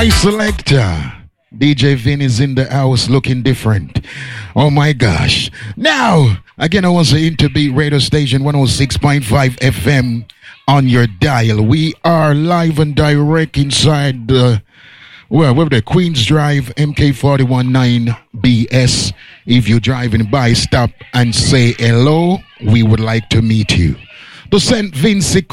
My selector, DJ Vin, is in the house looking different. Oh my gosh. Now, again, I want to Interbeat radio station 106.5 FM on your dial. We are live and direct inside the Queens Drive MK419 BS. If you're driving by, stop and say hello. We would like to meet you. To St. Vincent